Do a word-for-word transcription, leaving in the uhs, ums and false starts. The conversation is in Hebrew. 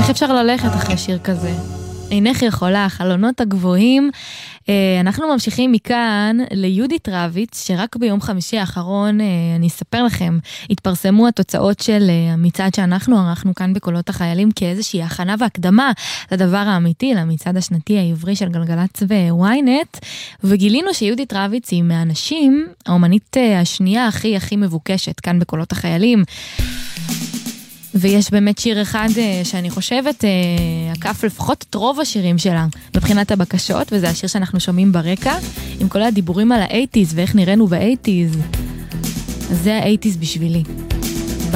איך אפשר ללכת אחרי שיר כזה? אינך יכולה, חלונות הגבוהים. אנחנו ממשיכים מכאן ליהודית רביץ, שרק ביום חמישי האחרון, אני אספר לכם, התפרסמו התוצאות של המצעד שאנחנו ערכנו כאן בקולות החיילים, כאיזושהי הכנה והקדמה לדבר האמיתי, למצעד השנתי העברי של גלגלצ וויינט, וגילינו שיהודית רביץ היא מהאנשים, האומנית השנייה הכי הכי מבוקשת כאן בקולות החיילים. ויש באמת שיר אחד שאני חושבת, הקף לפחות את רוב השירים שלה, מבחינת הבקשות, וזה השיר שאנחנו שומעים ברקע, עם כל הדיבורים על האייטיז ואיך נראינו באייטיז. אז זה האייטיז בשבילי.